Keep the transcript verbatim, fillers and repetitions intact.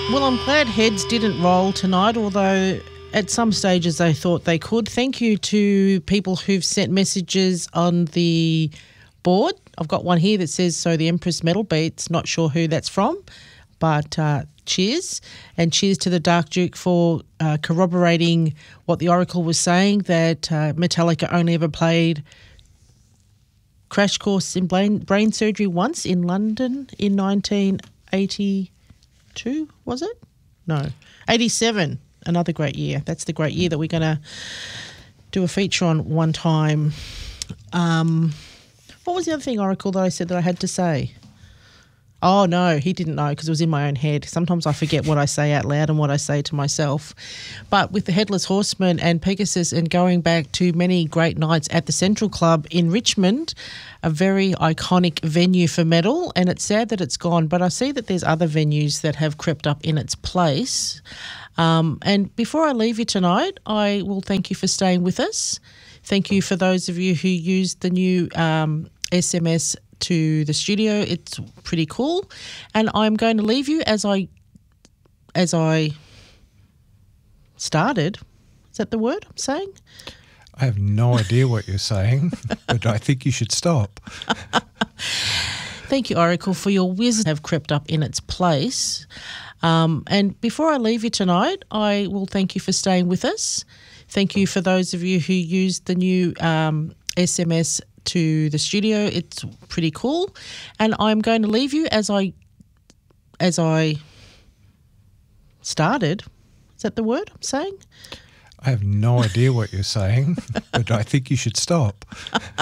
Well, I'm glad heads didn't roll tonight, although at some stages they thought they could. Thank you to people who've sent messages on the board. I've got one here that says, so the Empress Metal Beats, not sure who that's from, but uh, cheers. And cheers to the Dark Duke for uh, corroborating what the Oracle was saying, that uh, Metallica only ever played Crash Course in Brain, brain Surgery once in London in nineteen eighty-two, was it? No, eighty-seven, another great year. That's the great year that we're going to do a feature on one time. Um, what was the other thing, Oracle, that I said that I had to say? Oh, no, he didn't know because it was in my own head. Sometimes I forget what I say out loud and what I say to myself. But with the Headless Horseman and Pegasus and going back to many great nights at the Central Club in Richmond, a very iconic venue for metal, and it's sad that it's gone, but I see that there's other venues that have crept up in its place. Um, and before I leave you tonight, I will thank you for staying with us. Thank you for those of you who used the new um, S M S to the studio. It's pretty cool. And I'm going to leave you as I as I started. Is that the word I'm saying? I have no idea what you're saying, but I think you should stop. Thank you, Oracle, for your wisdom have crept up in its place. Um, and before I leave you tonight, I will thank you for staying with us. Thank you for those of you who used the new um, S M S to the studio. It's pretty cool. And I'm going to leave you as I as I started. Is that the word I'm saying? I have no idea what you're saying, but I think you should stop.